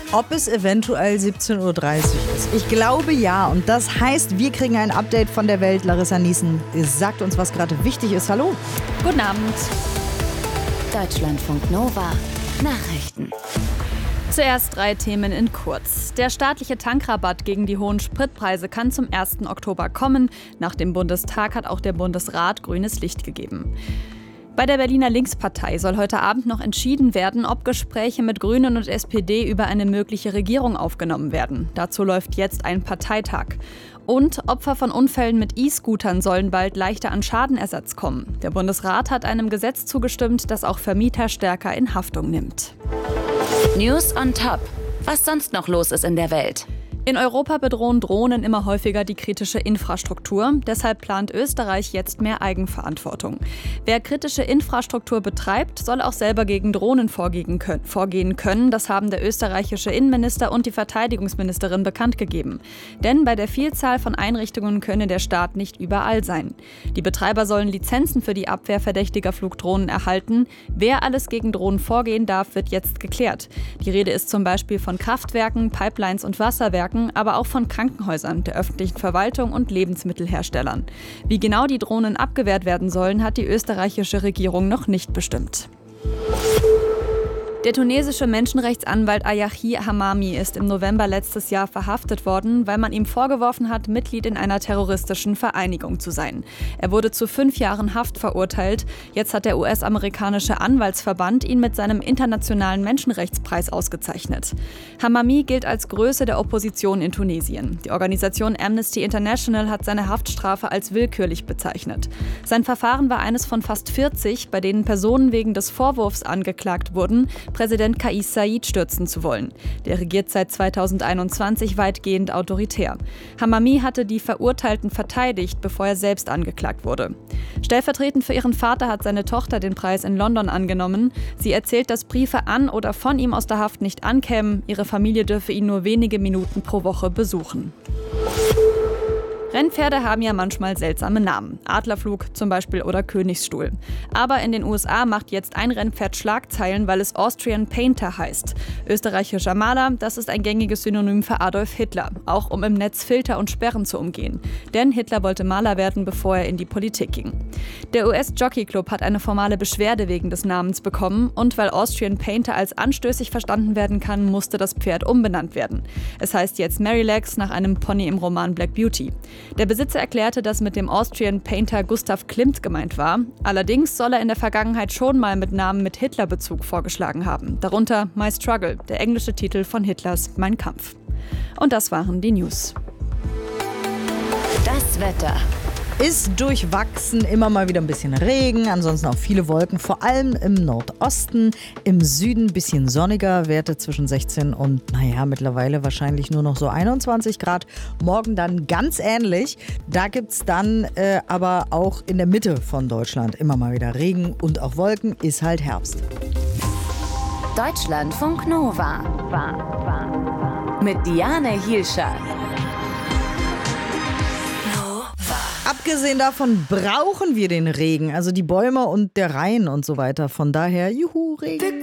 ob es eventuell 17:30 Uhr ist. Ich glaube ja. Und das heißt, wir kriegen ein Update von der Welt. Larissa Niesen sagt uns, was gerade wichtig ist. Hallo. Guten Abend. Deutschlandfunk Nova. Nachrichten. Zuerst 3 Themen in kurz. Der staatliche Tankrabatt gegen die hohen Spritpreise kann zum 1. Oktober kommen. Nach dem Bundestag hat auch der Bundesrat grünes Licht gegeben. Bei der Berliner Linkspartei soll heute Abend noch entschieden werden, ob Gespräche mit Grünen und SPD über eine mögliche Regierung aufgenommen werden. Dazu läuft jetzt ein Parteitag. Und Opfer von Unfällen mit E-Scootern sollen bald leichter an Schadenersatz kommen. Der Bundesrat hat einem Gesetz zugestimmt, das auch Vermieter stärker in Haftung nimmt. News on Top. Was sonst noch los ist in der Welt? In Europa bedrohen Drohnen immer häufiger die kritische Infrastruktur. Deshalb plant Österreich jetzt mehr Eigenverantwortung. Wer kritische Infrastruktur betreibt, soll auch selber gegen Drohnen vorgehen können. Das haben der österreichische Innenminister und die Verteidigungsministerin bekannt gegeben. Denn bei der Vielzahl von Einrichtungen könne der Staat nicht überall sein. Die Betreiber sollen Lizenzen für die Abwehr verdächtiger Flugdrohnen erhalten. Wer alles gegen Drohnen vorgehen darf, wird jetzt geklärt. Die Rede ist zum Beispiel von Kraftwerken, Pipelines und Wasserwerken, aber auch von Krankenhäusern, der öffentlichen Verwaltung und Lebensmittelherstellern. Wie genau die Drohnen abgewehrt werden sollen, hat die österreichische Regierung noch nicht bestimmt. Der tunesische Menschenrechtsanwalt Ayahi Hamami ist im November letztes Jahr verhaftet worden, weil man ihm vorgeworfen hat, Mitglied in einer terroristischen Vereinigung zu sein. Er wurde zu 5 Jahren Haft verurteilt. Jetzt hat der US-amerikanische Anwaltsverband ihn mit seinem internationalen Menschenrechtspreis ausgezeichnet. Hamami gilt als Größe der Opposition in Tunesien. Die Organisation Amnesty International hat seine Haftstrafe als willkürlich bezeichnet. Sein Verfahren war eines von fast 40, bei denen Personen wegen des Vorwurfs angeklagt wurden, Präsident Kais Saied stürzen zu wollen. Der regiert seit 2021 weitgehend autoritär. Hamami hatte die Verurteilten verteidigt, bevor er selbst angeklagt wurde. Stellvertretend für ihren Vater hat seine Tochter den Preis in London angenommen. Sie erzählt, dass Briefe an oder von ihm aus der Haft nicht ankämen. Ihre Familie dürfe ihn nur wenige Minuten pro Woche besuchen. Rennpferde haben ja manchmal seltsame Namen. Adlerflug zum Beispiel oder Königsstuhl. Aber in den USA macht jetzt ein Rennpferd Schlagzeilen, weil es Austrian Painter heißt. Österreichischer Maler, das ist ein gängiges Synonym für Adolf Hitler. Auch um im Netz Filter und Sperren zu umgehen. Denn Hitler wollte Maler werden, bevor er in die Politik ging. Der US-Jockey-Club hat eine formale Beschwerde wegen des Namens bekommen. Und weil Austrian Painter als anstößig verstanden werden kann, musste das Pferd umbenannt werden. Es heißt jetzt Merrylegs nach einem Pony im Roman Black Beauty. Der Besitzer erklärte, dass mit dem Austrian Painter Gustav Klimt gemeint war. Allerdings soll er in der Vergangenheit schon mal mit Namen mit Hitlerbezug vorgeschlagen haben. Darunter My Struggle, der englische Titel von Hitlers Mein Kampf. Und das waren die News. Das Wetter. Ist durchwachsen, immer mal wieder ein bisschen Regen, ansonsten auch viele Wolken, vor allem im Nordosten, im Süden ein bisschen sonniger, Werte zwischen 16 und mittlerweile wahrscheinlich nur noch so 21 Grad. Morgen dann ganz ähnlich, da gibt es dann aber auch in der Mitte von Deutschland immer mal wieder Regen und auch Wolken, ist halt Herbst. Deutschlandfunk Nova. Mit Diane Hielscher. Abgesehen davon brauchen wir den Regen, also die Bäume und der Rhein und so weiter. Von daher, juhu, Regen.